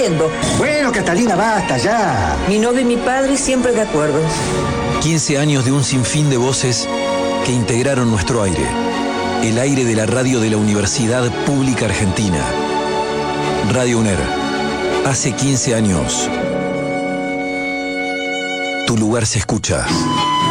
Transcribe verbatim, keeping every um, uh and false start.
viendo. Bueno, Catalina, basta ya. Mi novio y mi padre siempre de acuerdo. quince años de un sinfín de voces que integraron nuestro aire. El aire de la radio de la Universidad Pública Argentina. Radio UNER. Hace quince años. Tu lugar se escucha.